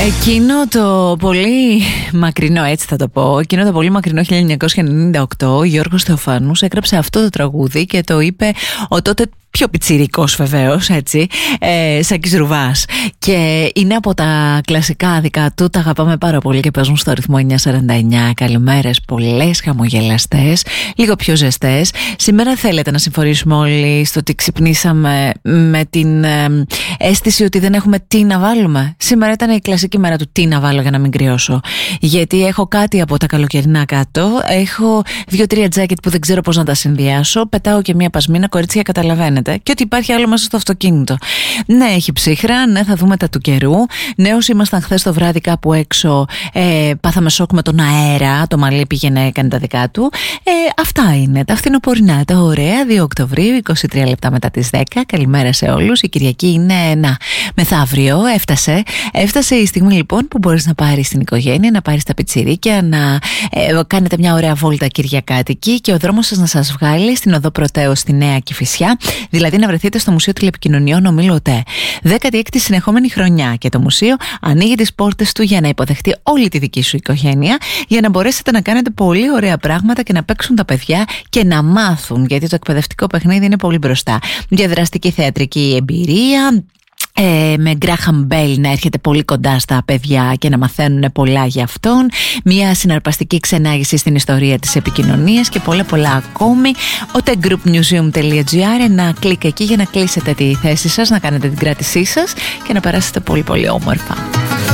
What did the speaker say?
Εκείνο το πολύ μακρινό, έτσι θα το πω, εκείνο το πολύ μακρινό 1998, ο Γιώργος Θεοφάνους έγραψε αυτό το τραγούδι και το είπε ο τότε πιο πιτσιρικός βεβαίως, έτσι, Σάκης Ρουβάς. Και είναι από τα κλασικά δικά του, τα αγαπάμε πάρα πολύ και παίζουν στο ρυθμό 949. Καλημέρες, πολλές χαμογελαστές, λίγο πιο ζεστές. Σήμερα θέλετε να συμφωνήσουμε όλοι στο ότι ξυπνήσαμε με την αίσθηση ότι δεν έχουμε τι να βάλουμε. Σήμερα ήταν η κλασική μέρα του τι να βάλω για να μην κρυώσω. Γιατί έχω κάτι από τα καλοκαιρινά κάτω, έχω 2-3 τζάκετ που δεν ξέρω πώς να τα συνδυάσω, πετάω και μια πασμίνα, κορίτσια, καταλαβαίνετε. Και ότι υπάρχει άλλο μέσα στο αυτοκίνητο. Ναι, έχει ψύχρα, ναι, θα δούμε τα του καιρού. Ναι, όσοι ήμασταν χθες το βράδυ κάπου έξω, πάθαμε σοκ με τον αέρα. Το μαλλί πήγαινε, έκανε τα δικά του. Αυτά είναι τα φθινοπορεινά, τα ωραία. 2 Οκτωβρίου, 23 λεπτά μετά τις 10. Καλημέρα σε όλους. Η Κυριακή είναι μεθαύριο. Έφτασε η στιγμή λοιπόν που μπορείς να πάρεις την οικογένεια, να πάρεις τα πιτσιρίκια, να κάνετε μια ωραία βόλτα κυριακάτικη και ο δρόμος σας να σας βγάλει στην οδό Πρωτέως στη Νέα Κηφισιά. Δηλαδή να βρεθείτε στο Μουσείο Τηλεπικοινωνιών Ομίλου ΟΤΕ. 16η συνεχόμενη χρονιά και το μουσείο ανοίγει τις πόρτες του για να υποδεχτεί όλη τη δική σου οικογένεια, για να μπορέσετε να κάνετε πολύ ωραία πράγματα και να παίξουν τα παιδιά και να μάθουν, γιατί το εκπαιδευτικό παιχνίδι είναι πολύ μπροστά. Διαδραστική θεατρική εμπειρία, με Γκράχαμ Μπέλ να έρχεται πολύ κοντά στα παιδιά και να μαθαίνουν πολλά για αυτόν, μια συναρπαστική ξενάγηση στην ιστορία της επικοινωνίας και πολλά ακόμη. otegroupmuseum.gr, ένα κλικ εκεί για να κλείσετε τη θέση σας, να κάνετε την κράτησή σας και να περάσετε πολύ όμορφα.